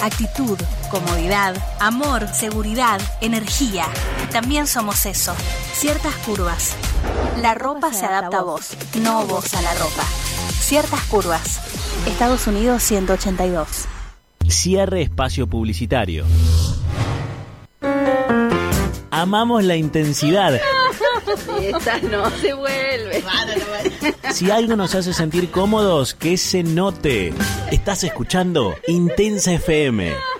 actitud, comodidad, amor, seguridad, energía. También somos eso. Ciertas curvas. La ropa se adapta a vos, no vos a la ropa. Ciertas curvas. Estados Unidos 182. Cierre espacio publicitario. Amamos la intensidad. Esta no se vuelve. Si algo nos hace sentir cómodos, que se note. Estás escuchando Intensa FM.